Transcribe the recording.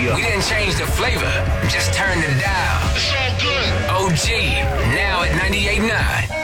Yeah. We didn't change the flavor, just turn the dial. It's all good. OG, now at 98.9.